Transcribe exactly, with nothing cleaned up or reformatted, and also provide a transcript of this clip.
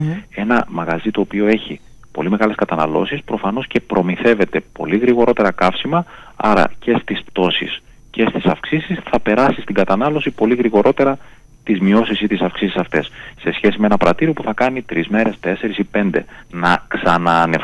Mm. Ένα μαγαζί το οποίο έχει πολύ μεγάλες καταναλώσεις, προφανώς και προμηθεύεται πολύ γρηγορότερα καύσιμα, άρα και στις πτώσεις και στις αυξήσεις θα περάσει στην κατανάλωση πολύ γρηγορότερα τις μειώσεις ή τις αυξήσεις αυτές, σε σχέση με ένα πρατήριο που θα κάνει τρεις μέρες, τέσσερις ή πέντε να ξαναανεφ